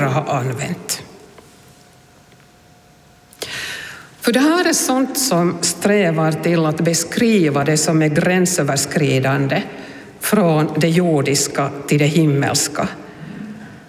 andra har använt. För det här är sånt som strävar till att beskriva det som är gränsöverskridande från det jordiska till det himmelska.